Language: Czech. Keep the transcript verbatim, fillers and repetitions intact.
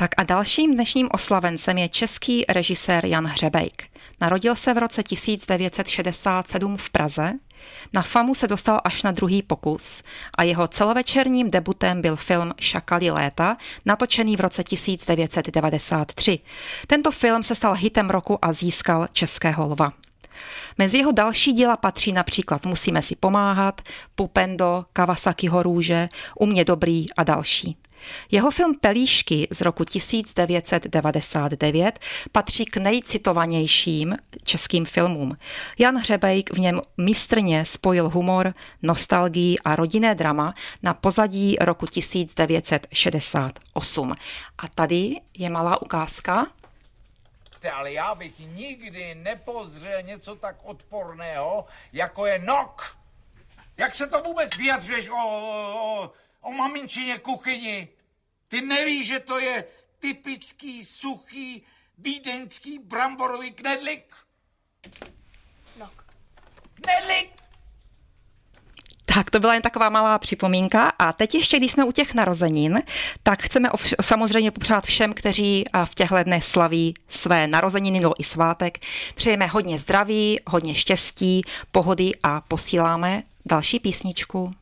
Tak a dalším dnešním oslavencem je český režisér Jan Hřebejk. Narodil se v roce tisíc devět set šedesát sedm v Praze. Na famu se dostal až na druhý pokus a jeho celovečerním debutem byl film Šakalí léta, natočený v roce tisíc devět set devadesát tři. Tento film se stal hitem roku a získal Českého lva. Mezi jeho další díla patří například Musíme si pomáhat, Pupendo, Kawasakiho růže, U mě dobrý a další. Jeho film Pelíšky z roku tisíc devět set devadesát devět patří k nejcitovanějším českým filmům. Jan Hřebejk v něm mistrně spojil humor, nostalgii a rodinné drama na pozadí roku tisíc devět set šedesát osm. A tady je malá ukázka. Ale já bych nikdy nepozřel něco tak odporného, jako je nok. Jak se to vůbec vyjadřuješ o, o, o maminčině kuchyni? Ty nevíš, že to je typický, suchý, vídeňský bramborový knedlik? Nok. Knedlik! Tak to byla jen taková malá připomínka a teď ještě, když jsme u těch narozenin, tak chceme samozřejmě popřát všem, kteří v těchto dnech slaví své narozeniny nebo i svátek. Přejeme hodně zdraví, hodně štěstí, pohody a posíláme další písničku.